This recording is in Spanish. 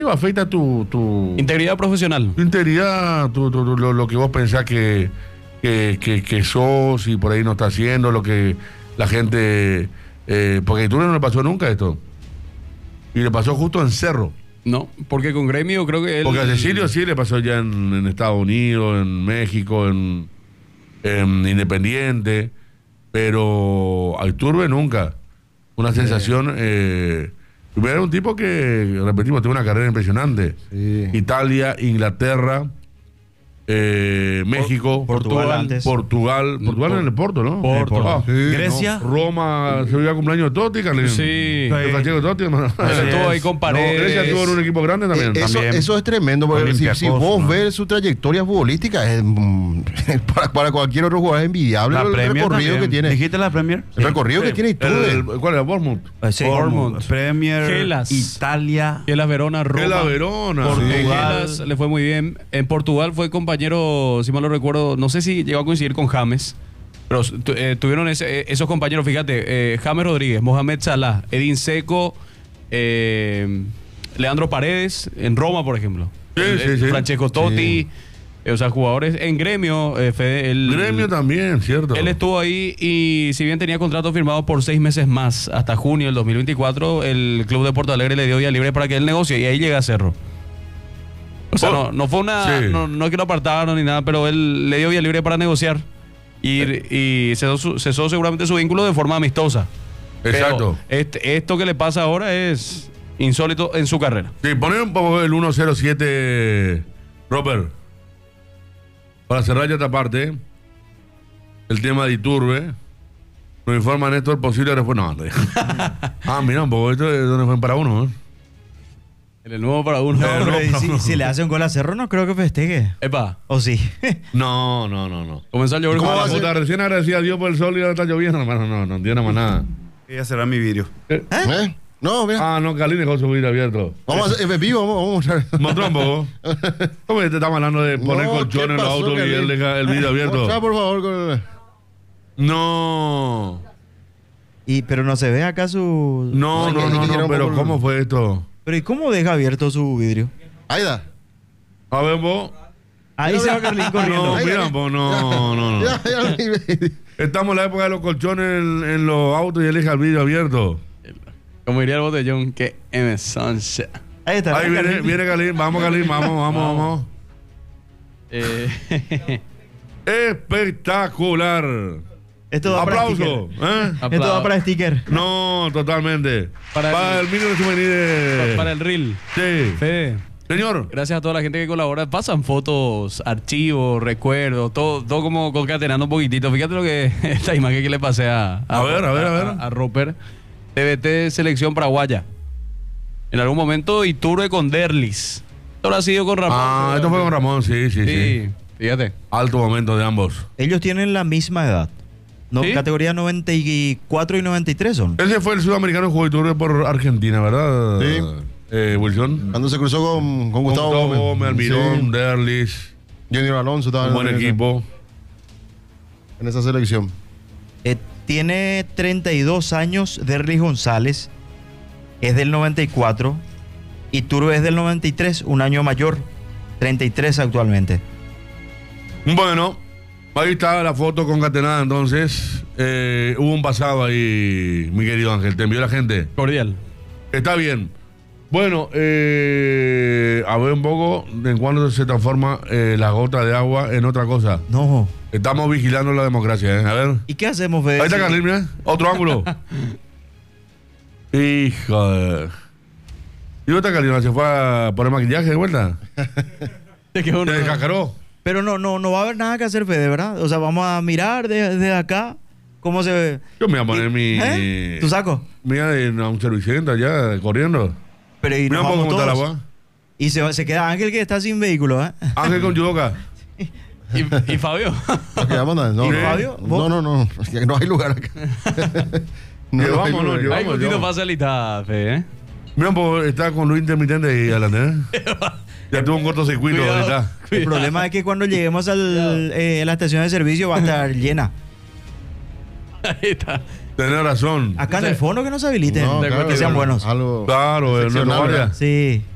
afecta tu integridad profesional. Tu integridad, lo que vos pensás que sos y por ahí no está haciendo, lo que la gente... porque a Iturbe no le pasó nunca esto. Y le pasó justo en Cerro. No, porque con Gremio creo que él... Porque a Cecilio sí le pasó ya en Estados Unidos, en México, en Independiente, pero a Iturbe nunca. Una sensación... era un tipo que, repetimos, tuvo una carrera impresionante. Sí. Italia, Inglaterra, México, Portugal en el Porto, ¿no? Porto. Sí, Grecia. ¿no? Roma, se veía cumpleaños de Totti, Carlín. Sí. De Francesco Totti, hermano. Estuvo ahí con Paredes. Grecia estuvo en un equipo grande también. Eso es tremendo, porque si vos ves su trayectoria futbolística, es, para cualquier otro jugador es envidiable La el Premier recorrido también. que tiene. ¿Dijiste la Premier? El recorrido que tiene Iturbe. ¿Cuál era? Bournemouth. Sí. Bournemouth. Premier, Gelas. Italia. Gelas Verona, Roma. Gelas Verona. Portugal. Sí. Gelas le fue muy bien. En Portugal fue compañero, si mal no recuerdo, no sé si llegó a coincidir con James, pero tuvieron esos compañeros, fíjate, James Rodríguez, Mohamed Salah, Edin Seco, Leandro Paredes, en Roma, por ejemplo. Sí. Francesco Totti, o sea, jugadores en Gremio. Fede, Gremio también, cierto. Él estuvo ahí y si bien tenía contrato firmado por 6 meses más, hasta junio del 2024, el club de Porto Alegre le dio vía libre para que él negocie y ahí llega a Cerro. O sea, no fue una... Sí. No es que lo apartaron ni nada, pero él le dio vía libre para negociar y cesó seguramente su vínculo de forma amistosa. Exacto. Pero esto que le pasa ahora es insólito en su carrera. Sí, poner un poco el 107, Robert. Para cerrar ya esta parte, el tema de Iturbe. Nos informa Néstor posible respuesta. No, mira, un poco esto es donde fue para uno, ¿eh? El nuevo para uno. No, pero si le hace un gol a Cerro, no creo que festeje. Epa. ¿O sí? No. Comenzó a llover. ¿Cómo con va a la ser? Recién agradecía a Dios por el sol y ahora está lloviendo, hermano. No entiendo más nada. Ya será mi vidrio. No, mira. No, Calín dejó su vida abierto. Vamos a hacer, vivo, vamos a mostrar. Mostró un poco. ¿Cómo te estamos hablando de poner No, colchón ¿qué en los pasó, autos y Calín? él deja el vidrio abierto? Mostrá, por favor, con No, Pero no se ve acá su... no, pero poco- ¿cómo fue esto? Pero ¿y cómo deja abierto su vidrio? Aida. A ver, vos. Ahí se va Carlín corriendo. No, Ahí, mira, ahí. vos, no. Ya. Estamos en la época de los colchones en los autos y él deja el vidrio abierto. Como diría el botellón, que M. Sunshine. Ahí está. Ahí viene Calín, vamos Calín, vamos. Espectacular. Esto va para Aplauso. sticker. Esto va para sticker. No, totalmente. Para el mínimo de juvenil. Para el reel. Sí. Fede, Señor. gracias a toda la gente que colabora. Pasan fotos, archivos, recuerdos, todo como concatenando un poquitito. Fíjate lo que esta imagen que le pasé a ver. a Roper. TBT Selección Paraguaya. En algún momento Iturbe con Derlis. Esto lo ha sido con Ramón. Esto fue con Ramón, sí. Sí, fíjate. Alto momento de ambos. Ellos tienen la misma edad. No, ¿Sí? Categoría 94 y 93 son. Ese fue el sudamericano que jugó Iturbe por Argentina, ¿verdad? Sí. Wilson. Cuando se cruzó con Gustavo Gómez, Almirón, Sí. Derlis. Junior Alonso estaba Un buen equipo. en esa selección. Tiene 32 años Derlis González. Es del 94. Iturbe es del 93, un año mayor. 33 actualmente. Bueno, ahí está la foto concatenada entonces. Hubo un pasado ahí, mi querido Ángel. ¿Te envió la gente? Cordial. Está bien. Bueno, a ver un poco en cuándo se transforma la gota de agua en otra cosa. No. Estamos vigilando la democracia, ¿eh? A ver. ¿Y qué hacemos, Fede? Ahí está Carlín, mira. Otro ángulo. Hijo de... ¿Y dónde está Carlín? ¿Se fue a poner maquillaje de vuelta? Es que uno- ¿Se descascaró? Pero no va a haber nada que hacer, Fede, ¿verdad? O sea, vamos a mirar desde acá cómo se ve. Yo me voy a poner mi... ¿Tu saco? Mira, a un servicenta ya, corriendo. Pero y Mira nos un poco vamos cómo está el todos. agua. Y se queda Ángel que está sin vehículo, ¿eh? Ángel con yudoka. ¿Y Fabio? Ok, vámonos. No, ¿Y no, Fabio? ¿Vos? no, ya no hay lugar acá. No hay Llevámonos, lugar. llevámonos. Hay un poquito facilidad, Fede, ¿eh? Mira, pues está con luz intermitente ahí adelante, ¿eh? Ya tuvo un cortocircuito Cuidado. ahorita. El problema es que cuando lleguemos a la estación de servicio va a estar llena. Ahí está. Tenés razón. Acá en el fondo que no se habiliten, No, que claro, sean buenos. Algo Claro, no excepcional, vaya. ¿verdad? Sí.